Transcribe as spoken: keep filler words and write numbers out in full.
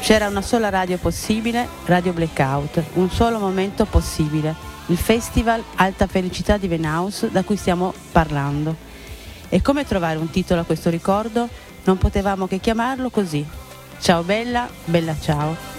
C'era una sola radio possibile, Radio Blackout, un solo momento possibile, il Festival Alta Felicità di Venaus da cui stiamo parlando. E come trovare un titolo a questo ricordo? Non potevamo che chiamarlo così. Ciao bella, bella ciao.